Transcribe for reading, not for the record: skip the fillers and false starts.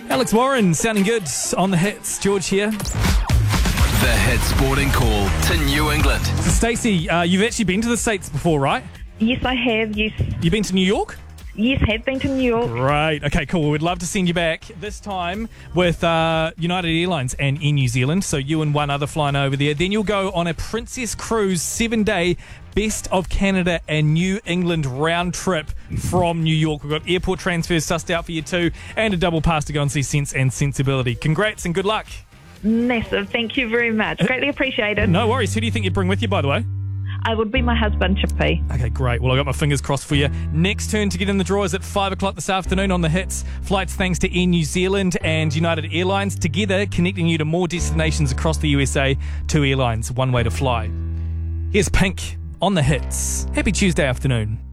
Alex Warren sounding good on the hits. George here. The Hit Sporting Call to New England. So Stacey, you've actually been to the States before, right? Yes, I have. Yes, You've been to New York? yes, have been to New York. Right. Okay, cool. We'd love to send you back, this time with United Airlines and Air New Zealand. So you and one other flying over there. Then you'll go on a Princess Cruise 7-day Best of Canada and New England round trip from New York. We've got airport transfers sussed out for you too, and a double pass to go and see Sense and Sensibility. Congrats and good luck. Massive. Thank you very much. Greatly appreciated. No worries. Who do you think you'd bring with you, by the way? I would be my husband, Chippy. Okay, great. Well, I got my fingers crossed for you. Next turn to get in the draw is at 5 o'clock this afternoon on the hits. Flights thanks to Air New Zealand and United Airlines, together connecting you to more destinations across the USA. 2 airlines, one way to fly. Here's Pink on the hits. Happy Tuesday afternoon.